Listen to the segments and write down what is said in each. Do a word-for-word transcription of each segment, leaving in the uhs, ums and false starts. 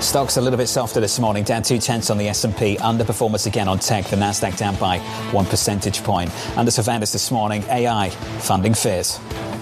Stocks a little bit softer this morning, down two tenths on the S and P. Underperformance again on tech. The Nasdaq down by one percentage point. Under surveillance this morning, A I funding fears.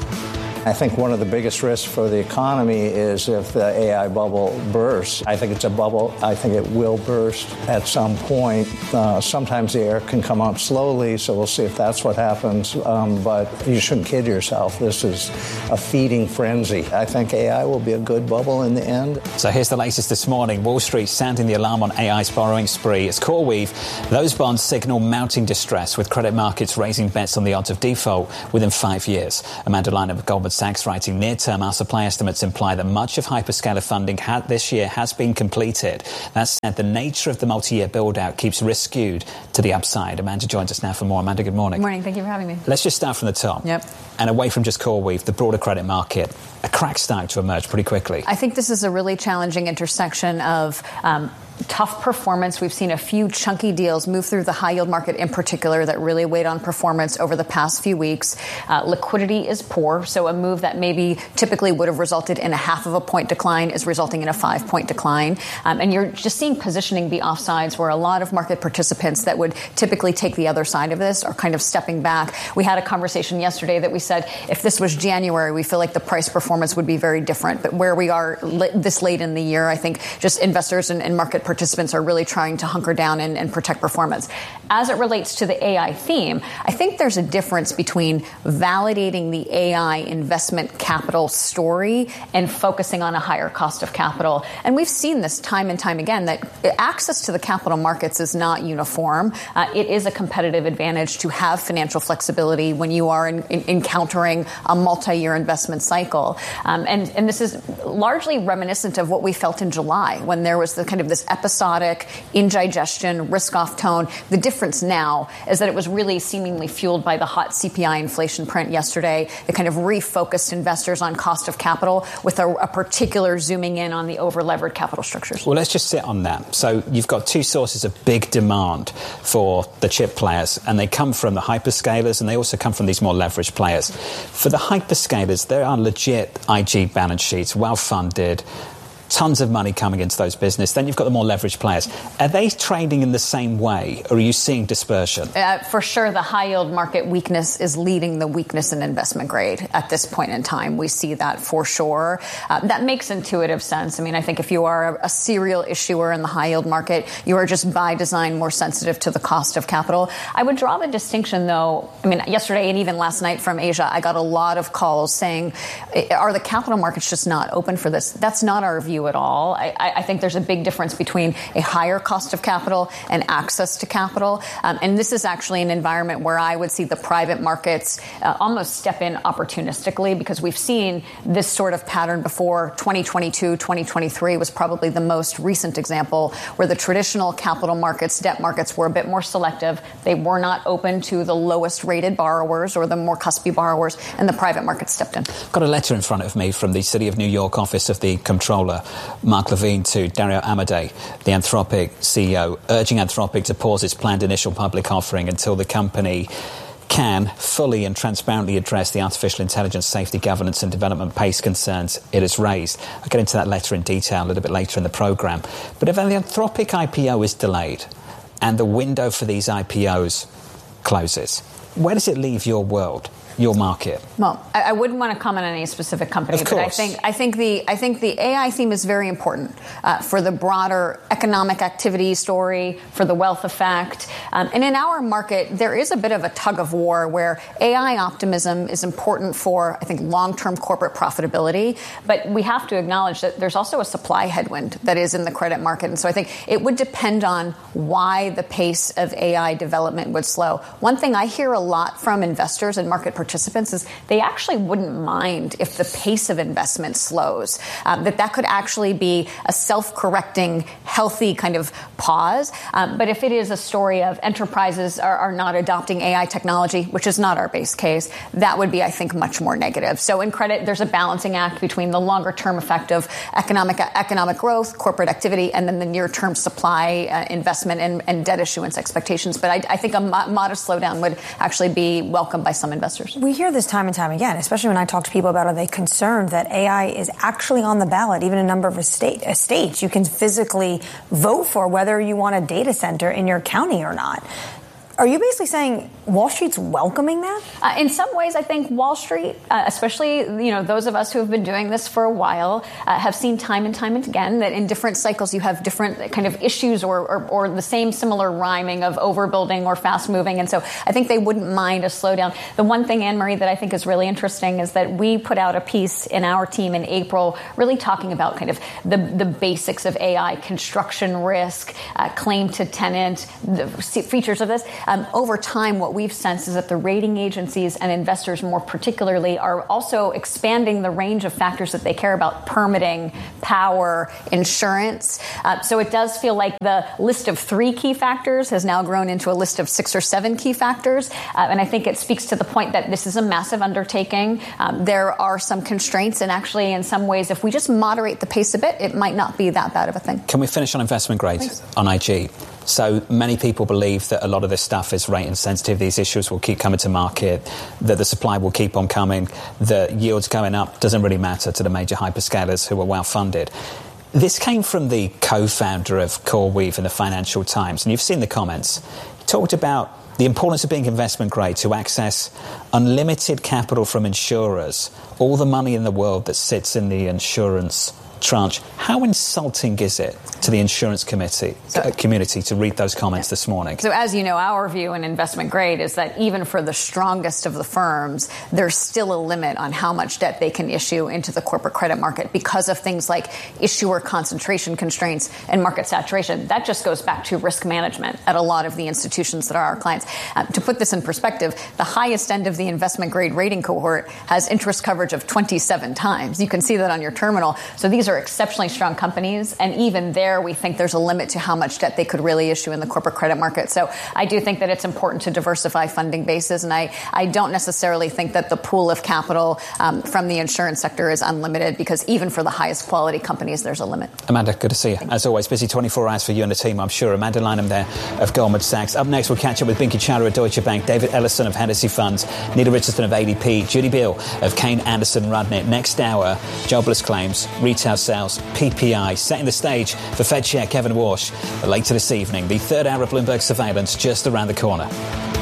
I think one of the biggest risks for the economy is if the A I bubble bursts. I think it's a bubble. I think it will burst at some point. Uh, sometimes the air can come up slowly, so we'll see if that's what happens. Um, but you shouldn't kid yourself. This is a feeding frenzy. I think A I will be a good bubble in the end. So here's the latest this morning. Wall Street sounding the alarm on A I's borrowing spree. As CoreWeave, those bonds signal mounting distress, with credit markets raising bets on the odds of default within five years. Amanda Liner of Goldman Sachs writing, near-term, our supply estimates imply that much of hyperscaler funding had, this year has been completed. That said, the nature of the multi-year build-out keeps risk skewed to the upside. Amanda joins us now for more. Amanda, good morning. Good morning. Thank you for having me. Let's just start from the top. Yep. And away from just CoreWeave, the broader credit market, a crack starting to emerge pretty quickly. I think this is a really challenging intersection of um, tough performance. We've seen a few chunky deals move through the high yield market in particular that really weighed on performance over the past few weeks. Uh, liquidity is poor, so a move that maybe typically would have resulted in a half of a point decline is resulting in a five point decline. Um, and you're just seeing positioning be offsides where a lot of market participants that would typically take the other side of this are kind of stepping back. We had a conversation yesterday that we said if this was January, we feel like the price performance would be very different. But where we are li- this late in the year, I think just investors and, and market participants are really trying to hunker down and, and protect performance. As it relates to the A I theme, I think there's a difference between validating the A I investment capital story and focusing on a higher cost of capital. And we've seen this time and time again, that access to the capital markets is not uniform. Uh, it is a competitive advantage to have financial flexibility when you are in, in, encountering a multi-year investment cycle. Um, and, and this is largely reminiscent of what we felt in July when there was the kind of this episodic indigestion, risk-off tone. The difference now is that it was really seemingly fueled by the hot C P I inflation print yesterday that kind of refocused investors on cost of capital with a, a particular zooming in on the over-levered capital structures. Well, let's just sit on that. So you've got two sources of big demand for the chip players, and they come from the hyperscalers and they also come from these more leveraged players. For the hyperscalers, there are legit I G balance sheets, well-funded, tons of money coming into those business. Then you've got the more leveraged players. Are they trading in the same way, or are you seeing dispersion? Uh, for sure, the high yield market weakness is leading the weakness in investment grade at this point in time. We see that for sure. Uh, that makes intuitive sense. I mean, I think if you are a, a serial issuer in the high yield market, you are just by design more sensitive to the cost of capital. I would draw the distinction, though. I mean, yesterday and even last night from Asia, I got a lot of calls saying, are the capital markets just not open for this? That's not our view at all. I, I think there's a big difference between a higher cost of capital and access to capital. Um, and this is actually an environment where I would see the private markets uh, almost step in opportunistically, because we've seen this sort of pattern before. twenty twenty-two, twenty twenty-three was probably the most recent example where the traditional capital markets, debt markets, were a bit more selective. They were not open to the lowest rated borrowers or the more cuspy borrowers, and the private market stepped in. Got a letter in front of me from the City of New York office of the Comptroller, Mark Levine, to Dario Amodei, the Anthropic C E O, urging Anthropic to pause its planned initial public offering until the company can fully and transparently address the artificial intelligence safety, governance and development pace concerns it has raised. I'll get into that letter in detail a little bit later in the programme. But if the Anthropic I P O is delayed and the window for these I P Os closes, where does it leave your world, your market? Well, I, I wouldn't want to comment on any specific company, of but I think I think the I think the A I theme is very important uh, for the broader economic activity story, for the wealth effect, um, and in our market there is a bit of a tug of war where A I optimism is important for, I think, long-term corporate profitability, but we have to acknowledge that there's also a supply headwind that is in the credit market, and so I think it would depend on why the pace of A I development would slow. One thing I hear a lot from investors and market participants is they actually wouldn't mind if the pace of investment slows, um, that that could actually be a self-correcting, healthy kind of pause. Um, but if it is a story of enterprises are, are not adopting A I technology, which is not our base case, that would be, I think, much more negative. So in credit, there's a balancing act between the longer-term effect of economic economic growth, corporate activity, and then the near-term supply, uh, investment, and, and debt issuance expectations. But I, I think a mo- modest slowdown would actually be welcomed by some investors. investors. We hear this time and time again, especially when I talk to people about are they concerned that A I is actually on the ballot, even in a number of state, uh, states. You can physically vote for whether you want a data center in your county or not. Are you basically saying Wall Street's welcoming that? Uh, in some ways, I think Wall Street, uh, especially you know those of us who have been doing this for a while, uh, have seen time and time and again that in different cycles you have different kind of issues or, or, or the same similar rhyming of overbuilding or fast moving. And so I think they wouldn't mind a slowdown. The one thing, Anne-Marie, that I think is really interesting is that we put out a piece in our team in April really talking about kind of the, the basics of A I, construction risk, uh, claim to tenant, the features of this. Um, over time, what we've sensed is that the rating agencies and investors more particularly are also expanding the range of factors that they care about: permitting, power, insurance. Uh, so it does feel like the list of three key factors has now grown into a list of six or seven key factors. Uh, and I think it speaks to the point that this is a massive undertaking. Um, there are some constraints, and actually, in some ways, if we just moderate the pace a bit, it might not be that bad of a thing. Can we finish on investment grade, Please. on I G? So many people believe that a lot of this stuff is rate insensitive. These issues will keep coming to market, that the supply will keep on coming, the yields going up doesn't really matter to the major hyperscalers who are well funded. This came from the co-founder of CoreWeave in the Financial Times, and you've seen the comments. He talked about the importance of being investment grade to access unlimited capital from insurers, all the money in the world that sits in the insurance tranche. How insulting is it to the insurance committee so, uh, community to read those comments yeah. this morning? So as you know, our view in investment grade is that even for the strongest of the firms, there's still a limit on how much debt they can issue into the corporate credit market because of things like issuer concentration constraints and market saturation. That just goes back to risk management at a lot of the institutions that are our clients. Uh, to put this in perspective, the highest end of the investment grade rating cohort has interest coverage of twenty-seven times. You can see that on your terminal. So these are exceptionally strong companies, and even there we think there's a limit to how much debt they could really issue in the corporate credit market. So I do think that it's important to diversify funding bases, and I, I don't necessarily think that the pool of capital um, from the insurance sector is unlimited, because even for the highest quality companies, there's a limit. Amanda, good to see you. As always, busy twenty-four hours for you and the team, I'm sure. Amanda Lynham there of Goldman Sachs. Up next, we'll catch up with Binky Chowdhury of Deutsche Bank, David Ellison of Hennessy Funds, Nita Richardson of A D P, Judy Beale of Kane Anderson Rudnick. Next hour, jobless claims, retail sales, P P I, setting the stage for Fed Chair Kevin Warsh later this evening. The third hour of Bloomberg Surveillance just around the corner.